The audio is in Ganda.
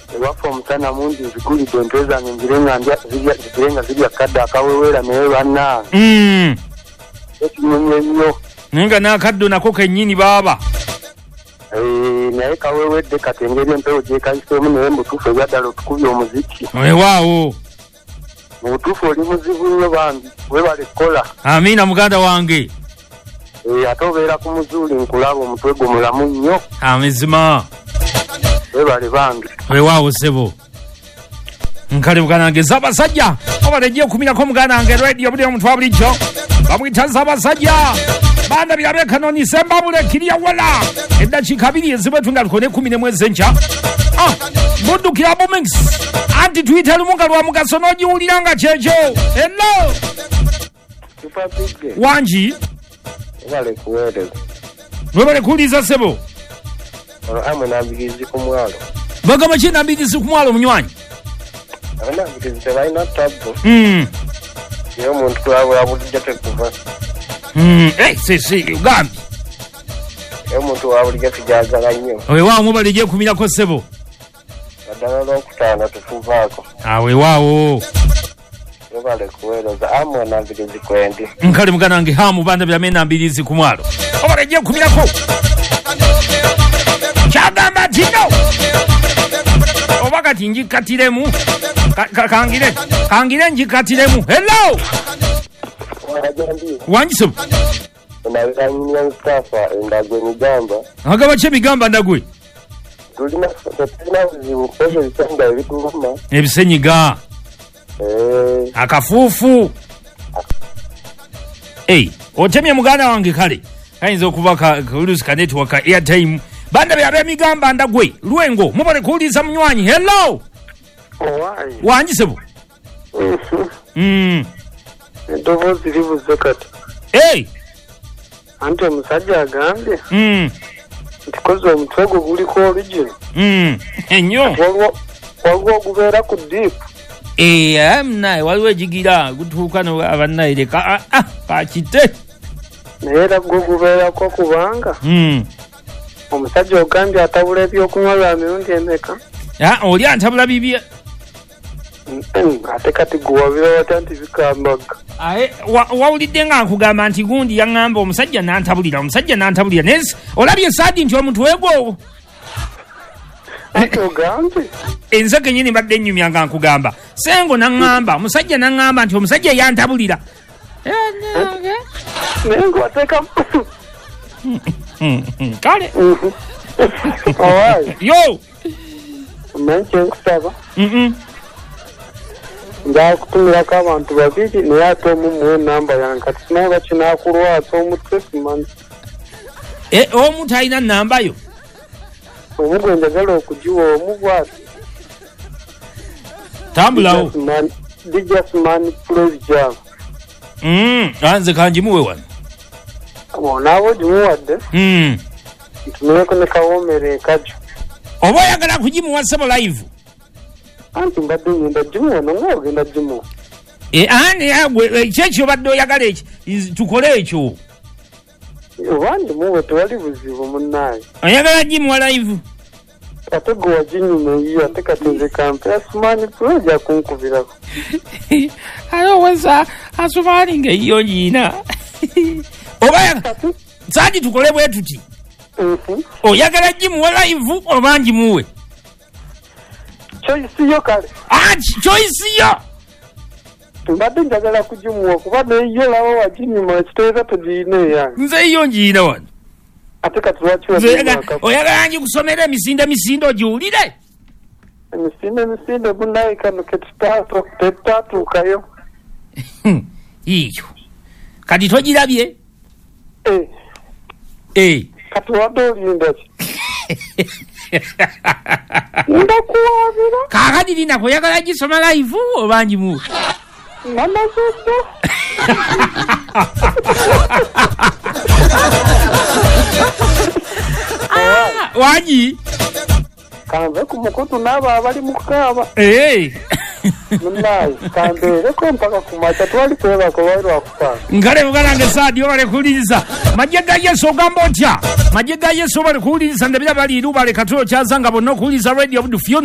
Wapo mtana mundi zikuli tenteza ngirenga zilya kadda akawewera naye banna. Eti nyo. Ninga nakaddo nako kennyini baba. Naye kawewedde katengeri empewo gye kayiseemu naye mutuufu ebyadala otukubye omuziki. Waawo. Mutuufu oli muzibu nnyo bambi webale kola. Amina muganda wange. Ate obeera ku muzuuli nkulaba omutwe gwo mulamu nnyo. Amazima. Webale bambi. Waawo sebo. Nkale muganda wange Zabasajja. Obalejje okumirako muganda wange radio buli omutwa bulijjo. Bamwita Zabasajja. Banda birabe kanoni semba bule kiriya wala. Eddakiika 2 ezibetunda lukone 10 mwezi encha. Budu kirabo mix. Anti Twitter lumunga lwa mugaso nojiwulira nga kyekyo. Hello. Tupapige. Wanji. Webale kuweereza. Webale kuuliza sebo. Amwe nambirizi ku mwalo. Bagamba ki nambirizi ku mwalo munywanyi? Nambirizi tebalina tabu. Yo muntu twabula bulijjo tekuva. Sisi ugambi. Yo muntu wabulijjo tujagala nnyo. Waawo mubalejje kumirako sebo. Naddala lwokutaano tufuvaako. Waawo. Webale kuweereza amwe nambirizi kwendi. Nkale muganda wange hamu banda byame nambirizi ku mwalo. Obalejje kumirako. Kyagamba tino. Obakati njikatiremu. Kangire njikatiremu. Hello. Wanjiso. Nalanya Mustafa endagwe migamba. Agaba che migamba ndagwe. Tulina buzibu pese bisanga ebituluma. Ebisenyiga. Akafufu. Otemye muganda wange kale. Kayinza okubaka kuluska network airtime. Banda bya migamba ndagwe. Lwengo mubale kuuliza munywanyi. Hello. Wanjisebo. Ndovozi libuze kati. Ante omusajja agambye. Nti koze omutwe guliko original. Ennyo. Waliwo okubeera ku deep. Amna waliwo ejigira gutuuka no abannaireka kakite. Naye era gwo gubeerako kubanga. Omusajja ogambye atabula ebyokunywa bya mirundi emeka. Oli antabula bibye. Ate kati guwabira wata nti bikambaga. Wawulidde nga nkugamba nti gundi yaŋŋamba omusajja n'antabulira. Nesi olabye saadi nti omutwe gwo. Ate ogambye. Enze kennyini mbadde nnyumya nga nkugamba. Sengo n'aŋŋamba, omusajja n'aŋŋamba nti omusajja yantabulira. Naye ng'ateeka kale. Yo. Omanyi kyenkusaba? Njakutumirako abantu babiri naye ate omu muwe enamba yange kati sinaba kinaakulwasa omutwe simanyi. Omu talina nnamba yo? Omu gwe njagala okugiwa omu bwati. Tambulawo. Dijasman Pleasure. Anze kanjimuwe wano. Naabo gimuwadde. Ntumiyeko ne kawoomera ekajjo. Oba oyagala kugimuwa sebo live? Anti mbadde ngenda gimuwa nongwa ogenda gimuwa. Kyekyo obadde oyagala tukole ekyo. Obandi muwe tewali buzibu munnaaye. Oyagala gimuwa live? Ate gwe waginyuma eyo ate kati nze kampe Asumani Pro ja kunkubirako. Alowooza Asumani ng'eyo nyiina. Oba saadi tukole bwe tuti. Oyagala gimuwa live oba ngimuwe? Choice yo kale. Choice yo. Mbadde njagala kugimuwa kuba neyo lawo waginyuma ekiteeza tugiine yange. Nze yo ngiina wano. Ate kati lwaki oyagala ngi kusomera emisinde giwulire? Emisinde bunaye kano tetatuukayo. Iyo. Kati togirabye? Kati wadde olinda ki? Ndakuwabira. Kakati lina oyagala gisoma live oba ngimuwe? Namazudde. Wanyi? Kanve ku mukutu n'abo abali mu kukaaba. Munnaaye kambeereko mpaka ku makya twali kwebaka wali lwakufaana. Nkale mugalange saadi obale kuwuliriza. Majje ga Yesu ogamba otya? Majje ga Yesu obale kuwuliriza ndabira bali lubale katulo kyazanga bonna okuwuliriza radio budu